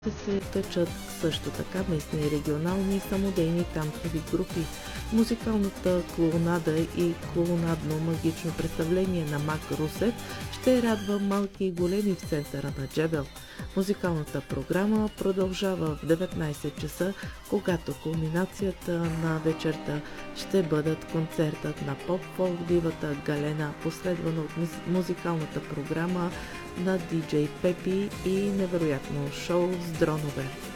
се тъчат също така местни и регионални самодейни танцови групи. Музикалната клоунада и клоунадно-магично представление на Мак Русев ще радва малки и големи в центъра на Джебел. Музикалната програма продължава в 19 часа, когато кулминацията на вечерта ще бъдат концертът на поп-фолк дивата Галена, последвана от музикалната програма на диджей Пепи и невероятно шоу с дронове.